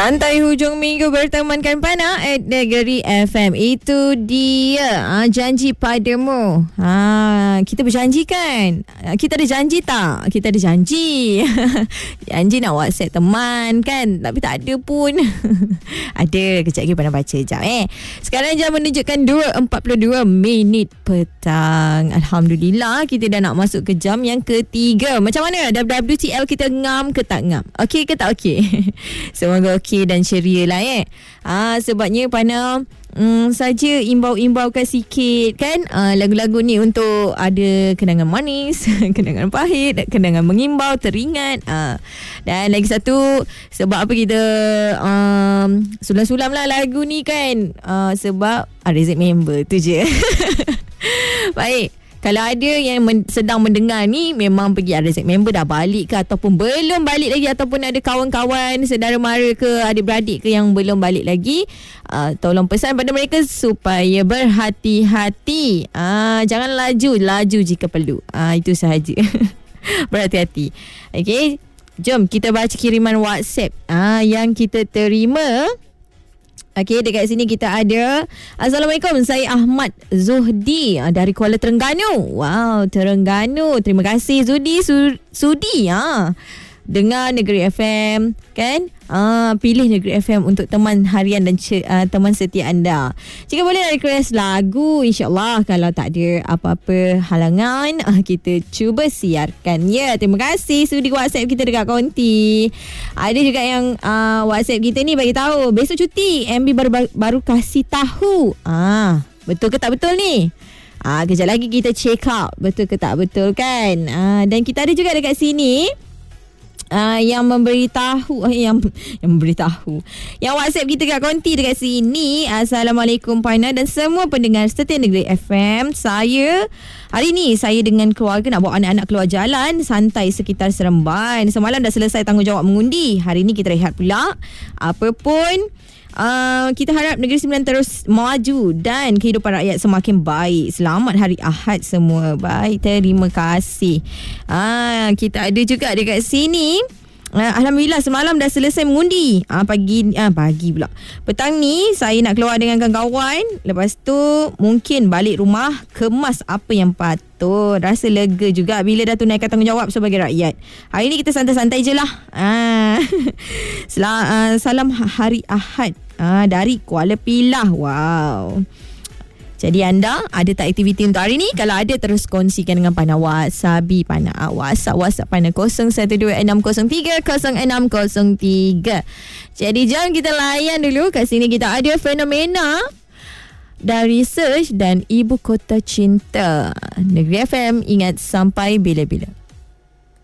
Santai hujung minggu bertemankan Pana at Negeri FM. Itu dia janji padamu. Kita berjanji kan? Kita ada janji tak? Kita ada janji. Janji nak WhatsApp teman kan? Tapi tak ada pun. Ada. Kejap lagi Pana baca jap Sekarang jam menunjukkan 2.42 minit petang. Alhamdulillah kita dah nak masuk ke jam yang ketiga. Macam mana? WWTL kita ngam ke tak ngam? Okey ke tak okey? Semoga okey dan ceria lah sebabnya Pana saja imbau-imbaukan sikit kan lagu-lagu ni untuk ada kenangan manis, kenangan pahit, kenangan mengimbau, teringat dan lagi satu sebab apa kita sulam-sulam lah lagu ni kan sebab RZ member tu je. Baik, kalau ada yang sedang mendengar ni memang pergi RZ member dah balik ke ataupun belum balik lagi ataupun ada kawan-kawan, saudara mara ke adik-beradik ke yang belum balik lagi, tolong pesan pada mereka supaya berhati-hati. Jangan laju jika perlu. Itu sahaja. Berhati-hati. Okey, jom kita baca kiriman WhatsApp yang kita terima. Okey, dekat sini kita ada. Assalamualaikum, saya Ahmad Zuhdi dari Kuala Terengganu. Wow, Terengganu. Terima kasih Sudi dengar Negeri FM kan. Pilih Negeri FM untuk teman harian dan teman setia anda. Jika boleh request lagu, insyaAllah kalau tak ada apa-apa halangan kita cuba siarkan. Terima kasih sudi WhatsApp kita dekat konti. Ada juga yang WhatsApp kita ni bagi tahu besok cuti, MB baru kasih tahu. Betul ke tak betul ni? Kejap lagi kita check out betul ke tak betul kan. Dan kita ada juga dekat sini yang memberitahu yang WhatsApp kita kat konti dekat sini. Assalamualaikum Pana dan semua pendengar setia Negeri FM. Hari ni saya dengan keluarga nak bawa anak-anak keluar jalan santai sekitar Seremban. Semalam dah selesai tanggungjawab mengundi. Hari ni kita rehat pula. Apapun kita harap Negeri Sembilan terus maju dan kehidupan rakyat semakin baik. Selamat Hari Ahad semua. Baik, terima kasih. Kita ada juga dekat sini. Alhamdulillah semalam dah selesai mengundi. Pagi pula. Petang ni saya nak keluar dengan kawan-kawan. Lepas tu mungkin balik rumah kemas apa yang patut. Rasa lega juga bila dah tunaikan tanggungjawab sebagai rakyat. Hari ni kita santai-santai je lah. Salam Hari Ahad dari Kuala Pilah. Wow. Jadi anda ada tak aktiviti untuk hari ni? Kalau ada terus kongsikan dengan Pana Wasabi Pana. WhatsApp Pana 0126030603. Jadi jom kita layan dulu. Kat sini kita ada fenomena dari Search dan Ibu Kota Cinta. Negeri FM, ingat sampai bila-bila.